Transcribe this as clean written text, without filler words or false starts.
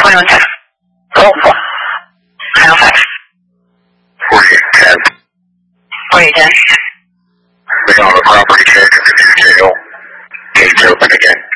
21 10. Alpha. Final 5. 48 10. 48 10. Been on the property check of the new jail. Gates open again.